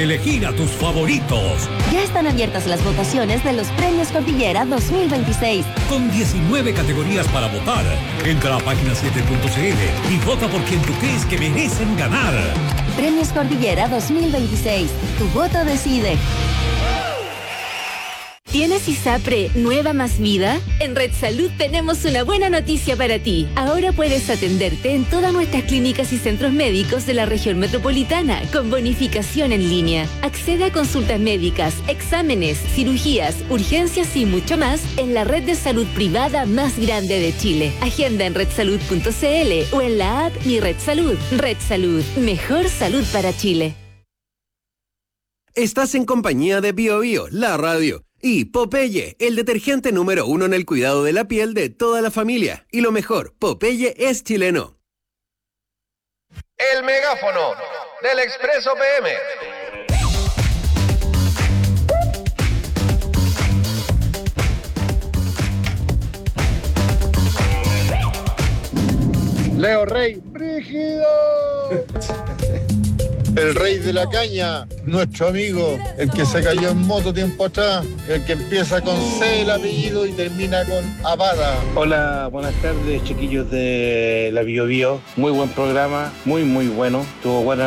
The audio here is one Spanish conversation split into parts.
Elegir a tus favoritos. Ya están abiertas las votaciones de los Premios Cordillera 2026. Con 19 categorías para votar. Entra a página 7.cl y vota por quien tú crees que merecen ganar. Premios Cordillera 2026. Tu voto decide. ¿Tienes ISAPRE Nueva Más Vida? En Red Salud tenemos una buena noticia para ti. Ahora puedes atenderte en todas nuestras clínicas y centros médicos de la región metropolitana con bonificación en línea. Accede a consultas médicas, exámenes, cirugías, urgencias y mucho más en la red de salud privada más grande de Chile. Agenda en redsalud.cl o en la app Mi Red Salud. Red Salud, mejor salud para Chile. Estás en compañía de Bio Bio, la radio. Y Popeye, el detergente número 1 en el cuidado de la piel de toda la familia. Y lo mejor, Popeye es chileno. El megáfono del Expreso PM. Leo Rey, ¡brígido! El rey de la caña, nuestro amigo, el que se cayó en moto tiempo atrás, el que empieza con C el apellido y termina con Avada. Hola, buenas tardes, chiquillos de la Bio Bio. Muy buen programa, muy bueno. Estuvo bueno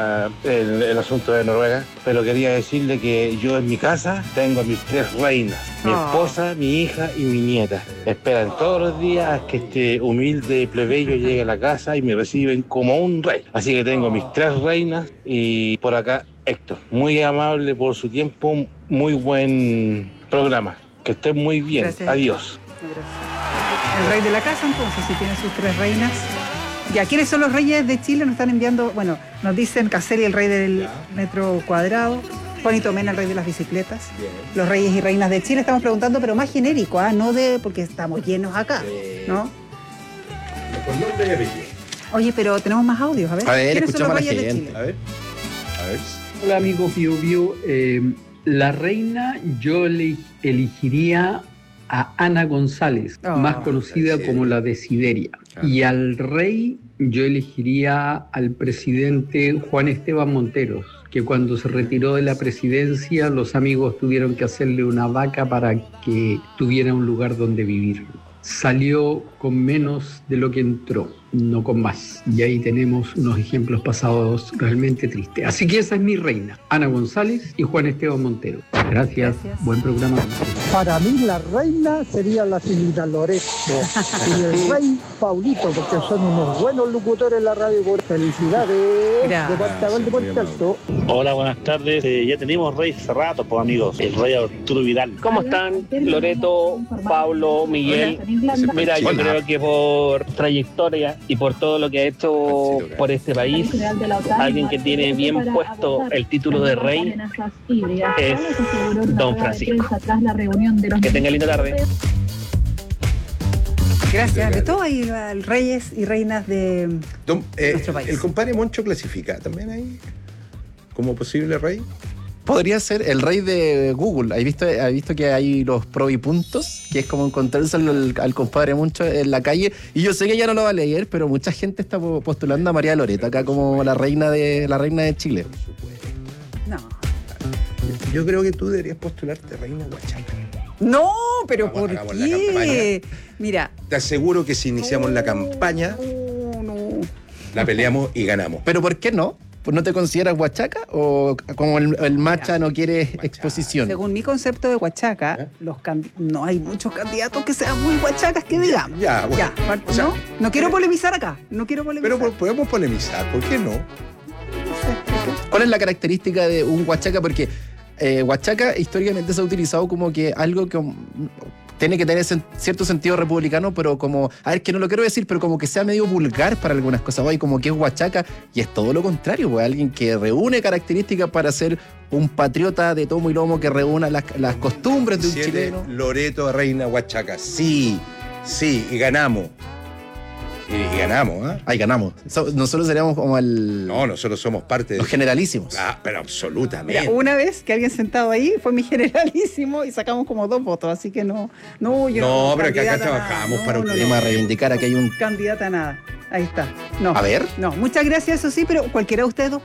el asunto de Noruega, pero quería decirle que yo en mi casa tengo a mis 3 reinas, mi esposa, mi hija y mi nieta. Esperan todos los días a que este humilde plebeyo llegue a la casa y me reciben como un rey. Así que tengo mis 3 reinas. Y por acá, Héctor, muy amable por su tiempo, muy buen programa. Que estén muy bien. Gracias. Adiós. Gracias. El rey de la casa, entonces, si tiene sus 3 reinas. Ya, ¿quiénes son los reyes de Chile? Nos están enviando, bueno, nos dicen Caselli, el rey del metro cuadrado. Juanito Mena, el rey de las bicicletas. Bien. Los reyes y reinas de Chile, estamos preguntando, pero más genérico, no de, porque estamos llenos acá, ¿no? Con nombre y apellido. Oye, pero tenemos más audios, a ver. Escuchamos a la gente. A ver. Hola, amigos Bio Bio. La reina yo le elegiría a Ana González, más conocida como la Desideria. Claro. Y al rey yo elegiría al presidente Juan Esteban Monteros, que cuando se retiró de la presidencia los amigos tuvieron que hacerle una vaca para que tuviera un lugar donde vivir. Salió con menos de lo que entró, no con más. Y ahí tenemos unos ejemplos pasados realmente tristes. Así que esa es mi reina, Ana González y Juan Esteban Montero. Gracias. Buen programa. Para mí la reina sería la señorita Loreto y el rey Paulito, porque son unos buenos locutores en la radio. Felicidades. Departamento de Puente Alto. Hola, buenas tardes. Ya tenemos rey hace rato, pues amigos, el rey Arturo Vidal. ¿Cómo están? Loreto, Pablo, Miguel. Mira, yo creo que por trayectoria y por todo lo que ha hecho por este país, alguien que tiene bien puesto el título de rey es Don Francisco. Que tenga linda tarde. Gracias. De todo hay reyes y reinas de nuestro país. ¿El compadre Moncho clasifica también ahí como posible rey? Podría ser el rey de Google. ¿Has visto que hay los pro y puntos? Que es como encontrarse al compadre Moncho en la calle. Y yo sé que ya no lo va a leer, pero mucha gente está postulando a María Loreto acá como la reina de Chile. No. Yo creo que tú deberías postularte reina Huachaca. No, pero ¿por qué? Mira. Te aseguro que si iniciamos la campaña, la peleamos y ganamos. ¿Pero por qué no? ¿No te consideras huachaca o como el macha no quiere exposición? Según mi concepto de huachaca, no hay muchos candidatos que sean muy huachacas que digamos. Ya, bueno. O sea, no quiero polemizar acá, Pero podemos polemizar, ¿por qué no? ¿Cuál es la característica de un huachaca? Porque huachaca históricamente se ha utilizado como que algo que tiene que tener cierto sentido republicano, pero como, a ver, que no lo quiero decir, pero como que sea medio vulgar para algunas cosas, ¿no? Y como que es huachaca, y es todo lo contrario, pues alguien que reúne características para ser un patriota de tomo y lomo, que reúna las costumbres de un chileno. Loreto, reina Huachaca, sí, y ganamos. Y ganamos, ¿eh? Ahí ganamos. Nosotros seríamos como el... No, nosotros somos parte de... Los generalísimos. Ah, pero absolutamente. Mira, una vez que alguien sentado ahí fue mi generalísimo y sacamos como 2 votos, así que no, yo no, pero que acá trabajamos para un tema a reivindicar, aquí hay un... Candidata a nada. Ahí está. No. A ver. No, muchas gracias, eso sí, pero cualquiera de ustedes dos